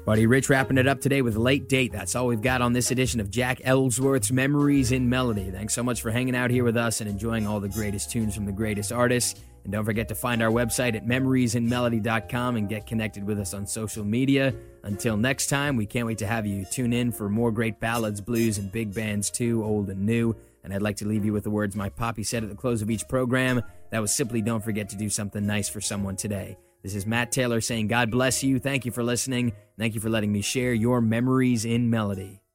Buddy Rich wrapping it up today with Late Date. That's all we've got on this edition of Jack Ellsworth's Memories in Melody. Thanks so much for hanging out here with us and enjoying all the greatest tunes from the greatest artists. And don't forget to find our website at memoriesinmelody.com and get connected with us on social media. Until next time, we can't wait to have you tune in for more great ballads, blues, and big bands too, old and new. And I'd like to leave you with the words my poppy said at the close of each program. That was simply, don't forget to do something nice for someone today. This is Matt Taylor saying God bless you. Thank you for listening. Thank you for letting me share your memories in melody.